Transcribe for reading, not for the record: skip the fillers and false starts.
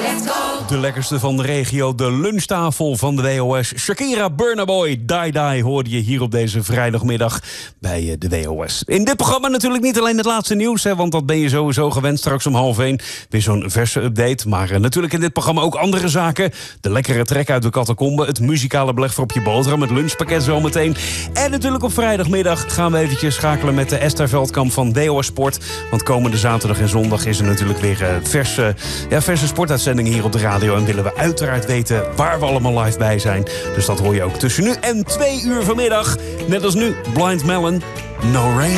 De lekkerste van de regio, de lunchtafel van de WOS. Shakira, Burna Boy, Die Die hoorde je hier op deze vrijdagmiddag bij de WOS. In dit programma natuurlijk niet alleen het laatste nieuws, want dat ben je sowieso gewend. Straks om 12:30 weer zo'n verse update. Maar natuurlijk in dit programma ook andere zaken. De lekkere trek uit de catacombe, het muzikale beleg voor op je boterham, het lunchpakket zometeen. En natuurlijk op vrijdagmiddag gaan we eventjes schakelen met de Esther Veldkamp van WOS Sport. Want komende zaterdag en zondag is er natuurlijk weer verse sportuitzendingen hier op de radio. En willen we uiteraard weten waar we allemaal live bij zijn. Dus dat hoor je ook tussen nu en 2 uur vanmiddag. Net als nu, Blind Melon, No Rain.